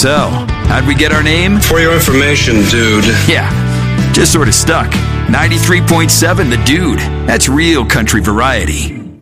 So, how'd we get our name? For your information, dude. Yeah, just sort of stuck. 93.7 The Dude. That's real country variety.